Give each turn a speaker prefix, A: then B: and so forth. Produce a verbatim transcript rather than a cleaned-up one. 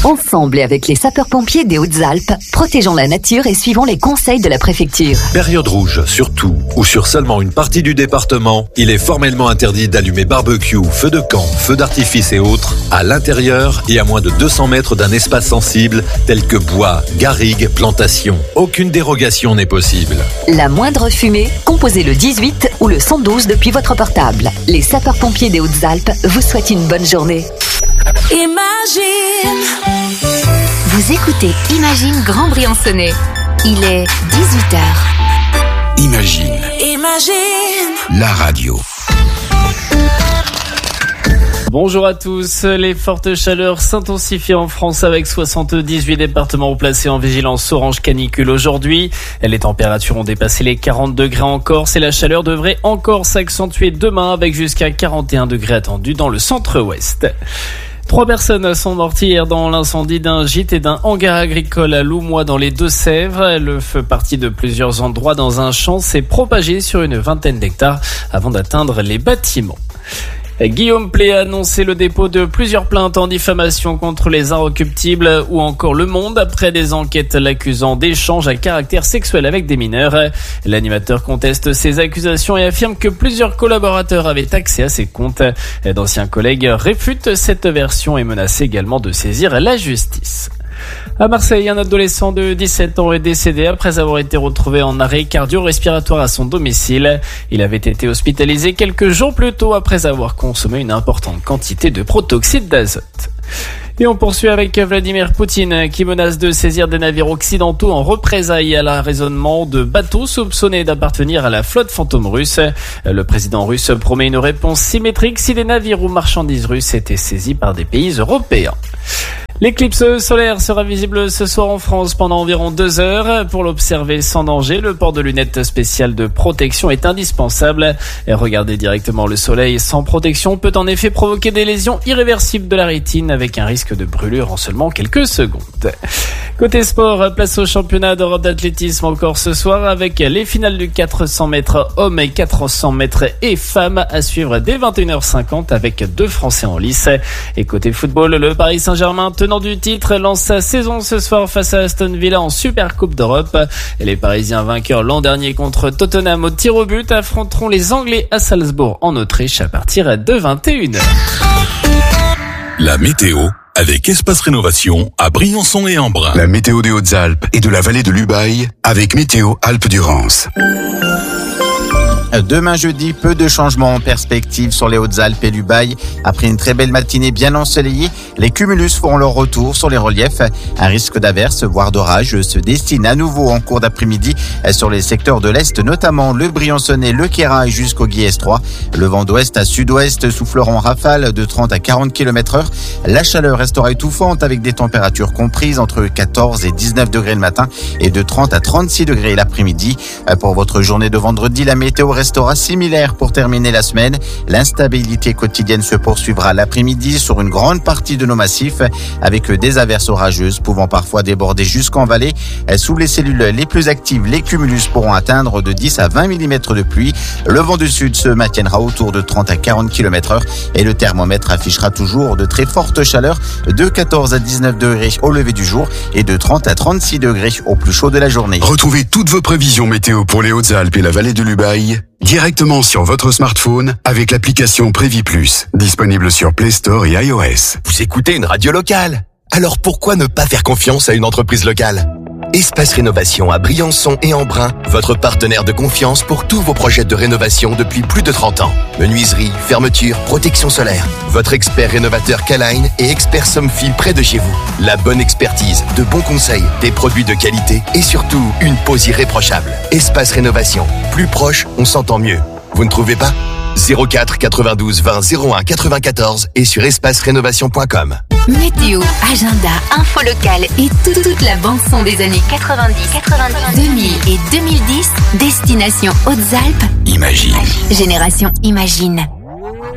A: Ensemble et avec les sapeurs-pompiers des Hautes-Alpes, protégeons la nature et suivons les conseils de la préfecture.
B: Période rouge sur tout ou sur seulement une partie du département, il est formellement interdit d'allumer barbecue, feux de camp, feux d'artifice et autres à l'intérieur et à moins de deux cents mètres d'un espace sensible tel que bois, garrigues, plantations. Aucune dérogation n'est possible.
A: La moindre fumée, composez le dix-huit ou le cent douze depuis votre portable. Les sapeurs-pompiers des Hautes-Alpes vous souhaitent une bonne journée.
C: Imagine. Vous écoutez Imagine Grand Briançonnais. Il est dix-huit heures.
D: Imagine.
C: Imagine.
D: La radio.
E: Bonjour à tous. Les fortes chaleurs s'intensifient en France avec soixante-dix-huit départements placés en vigilance orange canicule aujourd'hui. Les températures ont dépassé les quarante degrés en Corse et la chaleur devrait encore s'accentuer demain avec jusqu'à quarante et un degrés attendus dans le centre-ouest. Trois personnes sont mortes hier dans l'incendie d'un gîte et d'un hangar agricole à Loumois dans les Deux-Sèvres. Le feu parti de plusieurs endroits dans un champ s'est propagé sur une vingtaine d'hectares avant d'atteindre les bâtiments. Guillaume Pley a annoncé le dépôt de plusieurs plaintes en diffamation contre les Inrecuptibles ou encore Le Monde après des enquêtes l'accusant d'échanges à caractère sexuel avec des mineurs. L'animateur conteste ces accusations et affirme que plusieurs collaborateurs avaient accès à ses comptes. D'anciens collègues réfutent cette version et menacent également de saisir la justice. À Marseille, un adolescent de dix-sept ans est décédé après avoir été retrouvé en arrêt cardio-respiratoire à son domicile. Il avait été hospitalisé quelques jours plus tôt après avoir consommé une importante quantité de protoxyde d'azote. Et on poursuit avec Vladimir Poutine qui menace de saisir des navires occidentaux en représailles à l'arraisonnement de bateaux soupçonnés d'appartenir à la flotte fantôme russe. Le président russe promet une réponse symétrique si des navires ou marchandises russes étaient saisis par des pays européens. L'éclipse solaire sera visible ce soir en France pendant environ deux heures. Pour l'observer sans danger, le port de lunettes spéciales de protection est indispensable. Et regarder directement le soleil sans protection peut en effet provoquer des lésions irréversibles de la rétine avec un risque de brûlure en seulement quelques secondes. Côté sport, place au championnat d'Europe d'athlétisme encore ce soir avec les finales du quatre cents mètres hommes et quatre cents mètres et femmes à suivre dès vingt et une heures cinquante avec deux Français en lice. Et côté football, le Paris Saint-Germain, tenant du titre, lance sa saison ce soir face à Aston Villa en Super Coupe d'Europe. Et les Parisiens vainqueurs l'an dernier contre Tottenham au tir au but affronteront les Anglais à Salzbourg en Autriche à partir de vingt et une heures.
D: La météo avec Espace Rénovation à Briançon et Embrun.
F: La météo des Hautes-Alpes et de la vallée de l'Ubaye avec Météo Alpes-Durance.
G: Demain jeudi, peu de changements en perspective sur les Hautes-Alpes et l'Ubaye. Après une très belle matinée bien ensoleillée, les cumulus feront leur retour sur les reliefs. Un risque d'averse, voire d'orage, se destine à nouveau en cours d'après-midi sur les secteurs de l'Est, notamment le Briançonnais, le Queyras jusqu'au Guiers trois. Le vent d'ouest à sud-ouest soufflera en rafale de trente à quarante kilomètres heure. La chaleur restera étouffante avec des températures comprises entre quatorze et dix-neuf degrés le matin et de trente à trente-six degrés l'après-midi. Pour votre journée de vendredi, la météo restera similaire pour terminer la semaine. L'instabilité quotidienne se poursuivra l'après-midi sur une grande partie de nos massifs avec des averses orageuses pouvant parfois déborder jusqu'en vallée. Sous les cellules les plus actives, les cumulus pourront atteindre de dix à vingt millimètres de pluie. Le vent du sud se maintiendra autour de trente à quarante kilomètres heure et le thermomètre affichera toujours de très fortes chaleurs de quatorze à dix-neuf degrés au lever du jour et de trente à trente-six degrés au plus chaud de la journée.
F: Retrouvez toutes vos prévisions météo pour les Hautes-Alpes et la vallée de l'Ubaye directement sur votre smartphone avec l'application Prévis Plus, disponible sur Play Store et iOS.
H: Vous écoutez une radio locale, alors pourquoi ne pas faire confiance à une entreprise locale ? Espace Rénovation à Briançon et Embrun, votre partenaire de confiance pour tous vos projets de rénovation depuis plus de trente ans. Menuiserie, fermeture, protection solaire. Votre expert rénovateur K-Line et expert Somfil près de chez vous. La bonne expertise, de bons conseils, des produits de qualité et surtout une pose irréprochable. Espace Rénovation. Plus proche, on s'entend mieux. Vous ne trouvez pas ? zéro quatre quatre-vingt-douze vingt zéro un quatre-vingt-quatorze et sur espace rénovation point com.
C: Météo, agenda, info locale et tout, toute la bande-son des années quatre-vingt-dix, quatre-vingt-dix, deux mille et deux mille dix. Destination Hautes-Alpes.
D: Imagine.
C: Génération Imagine.